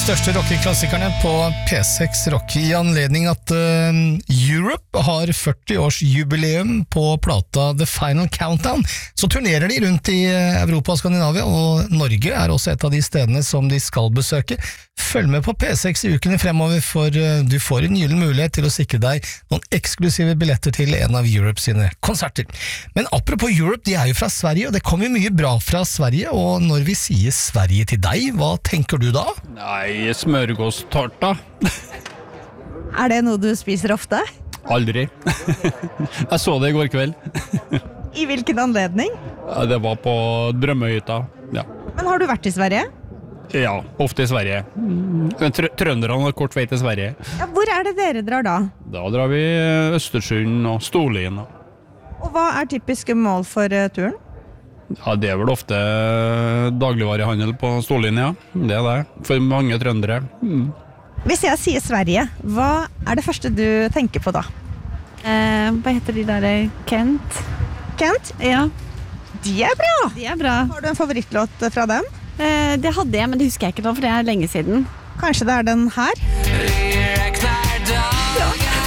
Største rockeklassikerne på P6 Rock I anledning at Europe har 40 års jubileum på plata The Final Countdown, så turnerer de rundt I Europa og Skandinavia, og Norge også et av de stedene som de skal besøke. Følg med på P6 I ukene fremover, for du får en gyllen mulighet til å sikre deg noen eksklusive billetter til en av Europe sine konserter. Men apropos Europe, de jo fra Sverige, og det kommer jo mye bra fra Sverige, og når vi sier Sverige til deg, hva tenker du da? Nei, smørgåstårta. Det noe du spiser ofte? Aldri. Jeg så det I går kveld. I hvilken anledning? Ja, det var på Drømmehytta. Ja. Men har du vært I Sverige? Ja, ofte I Sverige. Trønderne har kort vei til Sverige. Ja, hvor det dere drar da? Da drar vi Østersund og Storlien. Og hva typiske mål for turen? Ja, det vel ofte dagligvarehandel på Storlien, ja. Det det. For mange trøndere. Hvis jeg sier Sverige, hva det første du tenker på da? Hva heter de der? Kent? Kent? Ja. De bra! De bra. Har du en favorittlåt fra dem? Det hadde jeg, men det husker jeg ikke nå, for det lenge siden. Kanskje det den her? Ja.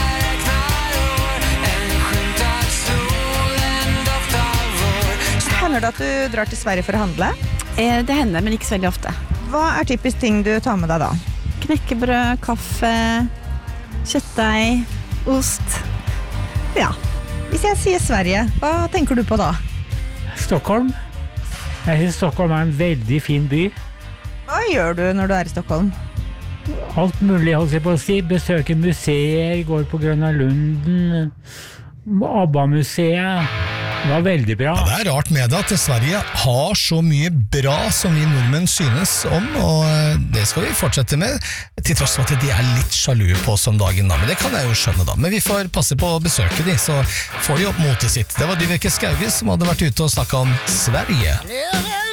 Hender det at du drar til Sverige for å handle? Det hender, men ikke så veldig ofte. Hva typisk ting du tar med deg da? Knekkebrød, kaffe, kjøttdeig, ost. Ja. Hvis jeg sier Sverige, hva tenker du på da? Stockholm. Jeg synes Stockholm en veldig fin by. Hva gjør du når du I Stockholm? Alt mulig, holdt jeg på å si. Besøker museer, går på Grønna Lunden, ABBA-museet. Det var veldig bra. Ja, det rart med det at Sverige har så mye bra som vi nordmenn synes om, og det skal vi fortsette med, til tross for at de litt sjalue på oss om dagen da, men det kan jeg jo skjønne da. Men vi får passe på å besøke de, så får de opp motet sitt. Det var Dyveke Skauge som hadde vært ute og snakket om Sverige.